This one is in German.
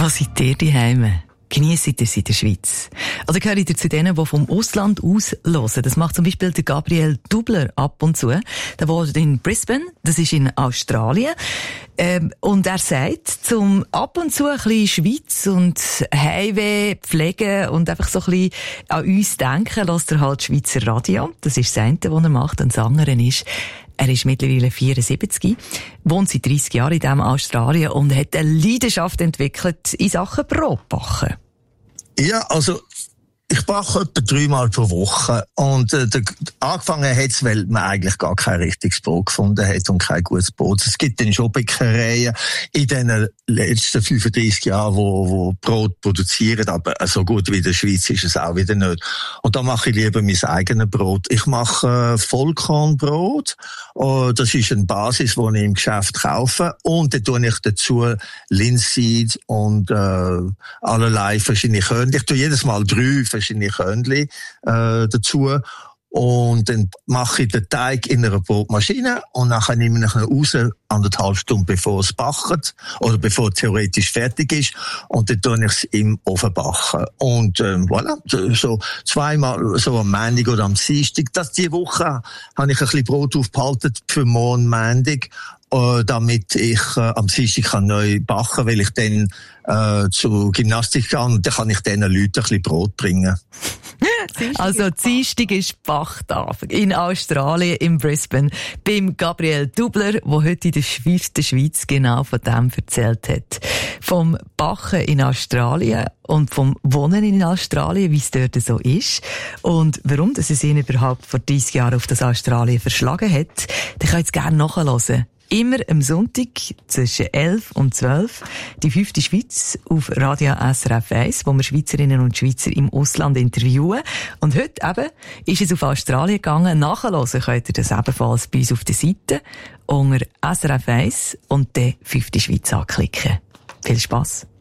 Da seid ihr daheim. Genießt ihr es in der Schweiz? Oder gehört ihr zu denen, die vom Ausland aus hören? Das macht zum Beispiel der Gabriel Dubler ab und zu. Der wohnt in Brisbane, das ist in Australien. Und er sagt, zum ab und zu ein bisschen Schweiz und Heimweh pflegen und einfach so ein bisschen an uns denken, lässt er halt Schweizer Radio. Das ist das eine, was er macht. Und das andere ist, er ist mittlerweile 74, wohnt seit 30 Jahren in diesem Australien und hat eine Leidenschaft entwickelt in Sachen Brotbacken. Ja, also ich backe etwa 3-mal pro Woche und angefangen hat es, weil man eigentlich gar kein richtiges Brot gefunden hat und kein gutes Brot. Es gibt dann schon Bäckereien in den letzten 35 Jahren, wo Brot produzieren, aber so gut wie in der Schweiz ist es auch wieder nicht. Und da mache ich lieber mein eigenes Brot. Ich mache Vollkornbrot. Das ist eine Basis, die ich im Geschäft kaufe. Und dann tue ich dazu Linseed und allerlei verschiedene Körnchen. Ich tue jedes Mal 3 verschiedene Körnchen dazu. Und dann mache ich den Teig in einer Brotmaschine und nachher nehme ich ihn raus, 1,5 Stunden bevor es backt oder bevor es theoretisch fertig ist, und dann tue ich es im Ofen backen. Und voilà, so 2-mal, so am Montag oder am Dienstag. Diese Woche habe ich ein bisschen Brot aufgehalten für morgen Montag, damit ich am Dienstag neu backen kann, weil ich dann zur Gymnastik gehe und dann kann ich diesen Leuten ein bisschen Brot bringen. Also Dienstag ist Bachtag in Australien, in Brisbane, beim Gabriel Dubler, der heute in der Schweiz genau von dem erzählt hat. Vom Bachen in Australien und vom Wohnen in Australien, wie es dort so ist und warum dass es ihn überhaupt vor 30 Jahren auf das Australien verschlagen hat, dann könnt ihr gerne nachhören. Immer am Sonntag zwischen 11 und 12 die 5. Schweiz auf Radio SRF 1, wo wir Schweizerinnen und Schweizer im Ausland interviewen. Und heute eben ist es auf Australien gegangen. Nachhören könnt ihr das ebenfalls bei uns auf der Seite unter SRF 1 und dann 5. Schweiz anklicken. Viel Spass!